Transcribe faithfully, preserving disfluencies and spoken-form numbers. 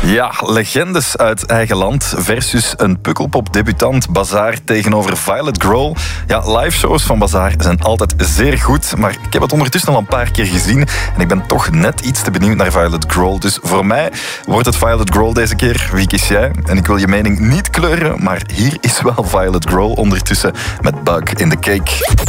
Ja, legendes uit eigen land versus een pukkelpop-debutant Bazaar tegenover Violet Grohl. Ja, liveshows van Bazaar zijn altijd zeer goed, maar ik heb het ondertussen al een paar keer gezien en ik ben toch net iets te benieuwd naar Violet Grohl. Dus voor mij wordt het Violet Grohl deze keer. Wie kies jij? En ik wil je mening niet kleuren, maar hier is wel Violet Grohl ondertussen met Bug in the Cake.